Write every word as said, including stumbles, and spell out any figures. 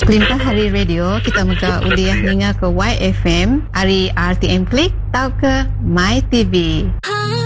Kelimpah hari radio kita muka uliah ninga ke Y F M, hari R T M Klik, tau ke My T V.